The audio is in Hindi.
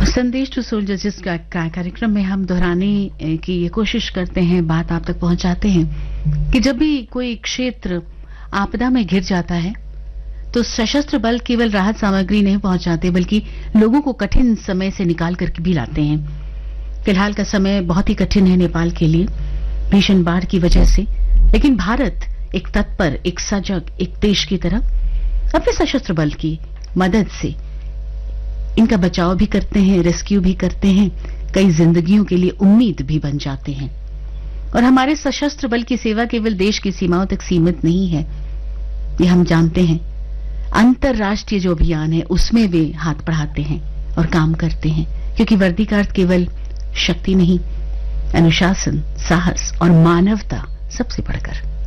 संदेश टू सोल्जर्स जिस कार्यक्रम में हम दोहराने की ये कोशिश करते हैं, बात आप तक पहुंचाते हैं कि जब भी कोई क्षेत्र आपदा में घिर जाता है तो सशस्त्र बल केवल राहत सामग्री नहीं पहुंचाते बल्कि लोगों को कठिन समय से निकाल कर भी लाते हैं। फिलहाल का समय बहुत ही कठिन है नेपाल के लिए भीषण बाढ़ की वजह से, लेकिन भारत एक तत्पर, एक सजग, एक देश की तरह अपने सशस्त्र बल की मदद से इनका बचाव भी करते हैं, रेस्क्यू भी करते हैं, कई जिंदगियों के लिए उम्मीद भी बन जाते हैं। और हमारे सशस्त्र बल की सेवा केवल देश की सीमाओं तक सीमित नहीं है, ये हम जानते हैं। अंतरराष्ट्रीय जो अभियान है उसमें वे हाथ बढ़ाते हैं और काम करते हैं, क्योंकि वर्दी का अर्थ केवल शक्ति नहीं, अनुशासन, साहस और मानवता सबसे बढ़कर।